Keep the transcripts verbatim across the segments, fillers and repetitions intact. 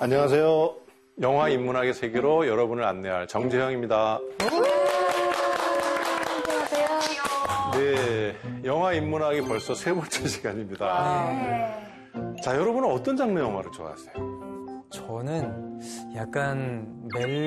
안녕하세요. 영화 인문학의 세계로 여러분을 안내할 정재형입니다. 안녕하세요. 네, 영화 인문학이 벌써 세 번째 시간입니다. 네. 자, 여러분은 어떤 장르 영화를 좋아하세요? 저는 약간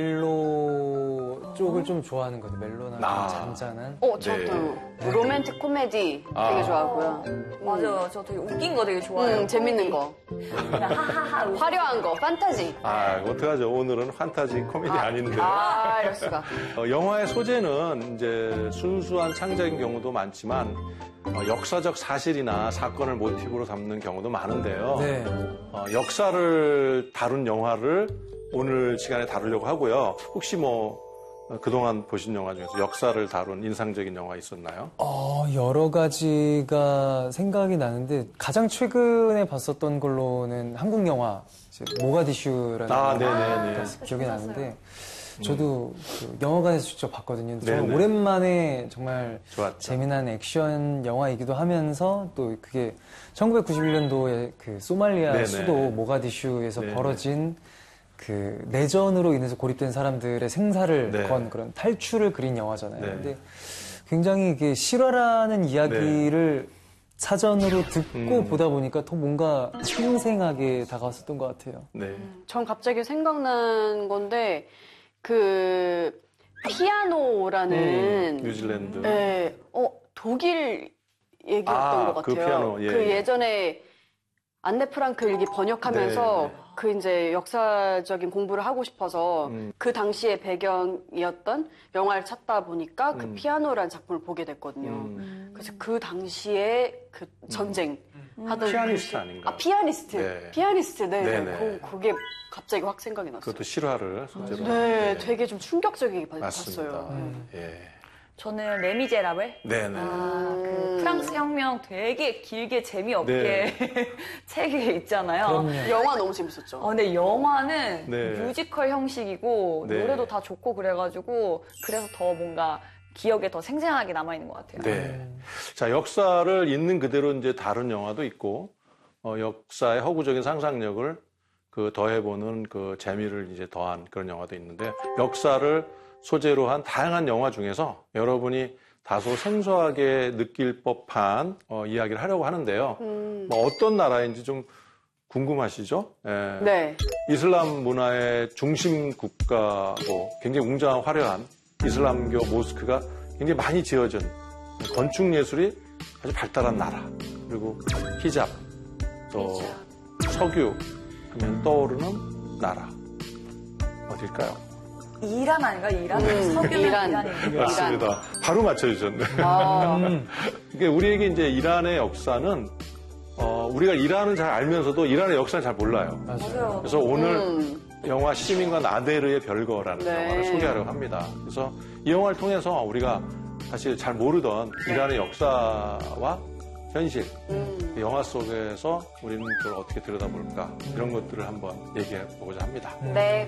멜로 쪽을 좀 좋아하는 것 같아요. 멜로나 아. 잔잔한. 어, 저도 네. 로맨틱 코미디 아. 되게 좋아하고요. 맞아요. 저 되게 웃긴 거 되게 좋아해요. 음, 재밌는 거. 그냥 하하하. 웃- 화려한 거, 판타지. 아, 어떡하죠? 오늘은 판타지 코미디 아닌데. 아, 이럴 수가. 어, 영화의 소재는 이제 순수한 창작인 경우도 많지만 어, 역사적 사실이나 사건을 모티브로 삼는 경우도 많은데요. 네. 어, 역사를 다룬 영화를 오늘 시간에 다루려고 하고요. 혹시 뭐 어, 그동안 보신 영화 중에서 역사를 다룬 인상적인 영화 있었나요? 어, 여러 가지가 생각이 나는데 가장 최근에 봤었던 걸로는 한국 영화 이제 모가디슈라는 아, 영화가 네네네. 기억이 나는데 저도 그 영화관에서 직접 봤거든요. 근데 정말 네네. 오랜만에 정말 좋았죠. 재미난 액션 영화이기도 하면서 또 그게 천구백구십일 년도에 그 소말리아 네네. 수도 모가디슈에서 네네. 벌어진 그 내전으로 인해서 고립된 사람들의 생사를 네. 건 그런 탈출을 그린 영화잖아요. 네. 근데 굉장히 이게 실화라는 이야기를 사전으로 듣고 음. 보다 보니까 더 뭔가 생생하게 다가왔었던 것 같아요. 네. 전 갑자기 생각난 건데, 그, 피아노라는. 음, 뉴질랜드. 네, 어, 독일 얘기였던 아, 것 그 같아요. 피아노, 예, 그 예. 예전에 안네 프랑크 일기 번역하면서 네, 네. 그 이제 역사적인 공부를 하고 싶어서 음. 그 당시의 배경이었던 영화를 찾다 보니까 그 음. 피아노라는 작품을 보게 됐거든요. 음. 그래서 그 당시에 그 전쟁 하던 피아니스트 그- 아닌가요? 아 피아니스트, 네. 피아니스트, 네, 네, 네. 네. 그, 그게 갑자기 확 생각이 났어요. 그것도 실화를 소재로. 네, 되게 좀 충격적이게 봤- 맞습니다. 봤어요. 음. 예. 저는 레미제라블. 네네. 아, 그 음. 프랑스 혁명 되게 길게 재미없게 네. 책에 있잖아요. 그럼요. 영화 너무 재밌었죠. 어, 근데 영화는 네. 뮤지컬 형식이고 네. 노래도 다 좋고 그래가지고 그래서 더 뭔가 기억에 더 생생하게 남아있는 것 같아요. 네. 자, 역사를 있는 그대로 이제 다룬 영화도 있고, 어, 역사의 허구적인 상상력을 그 더해보는 그 재미를 이제 더한 그런 영화도 있는데, 역사를 소재로 한 다양한 영화 중에서 여러분이 다소 생소하게 느낄 법한 어, 이야기를 하려고 하는데요. 음. 뭐 어떤 나라인지 좀 궁금하시죠? 예. 네. 이슬람 문화의 중심 국가고 굉장히 웅장한 화려한 이슬람교 모스크가 굉장히 많이 지어진 건축 예술이 아주 발달한 나라. 그리고 히잡, 또 석유 하면 떠오르는 나라. 어딜까요? 이란 아닌가? 이란? 음, 석유는 이란. 이란이에요. 맞습니다. 바로 맞춰주셨네. 아, 음. 그러니까 우리에게 이제 이란의 역사는 어, 우리가 이란은 잘 알면서도 이란의 역사는 잘 몰라요. 맞아요. 그래서 오늘 음. 영화 시민과 나데르의 별거라는 네. 영화를 소개하려고 합니다. 그래서 이 영화를 통해서 우리가 사실 잘 모르던 이란의 역사와 현실, 음. 그 영화 속에서 우리는 그걸 어떻게 들여다볼까 이런 것들을 한번 얘기해 보고자 합니다. 네.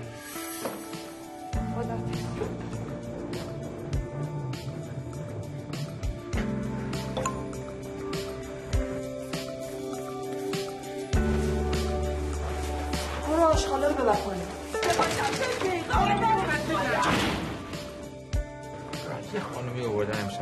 خانمی آوردن امشب